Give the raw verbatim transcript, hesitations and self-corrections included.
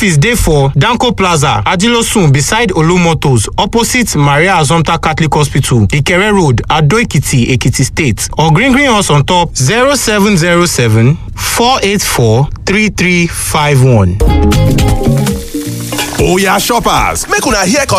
office dey for Danko Plaza, Adilosun beside Olumotos, opposite Maria Azomta Catholic Hospital, Ikere Road, Ado Ekiti, Ekiti State. Or green green us on top zero seven zero seven, four eight four, three three five one. Oya shoppers, make una hear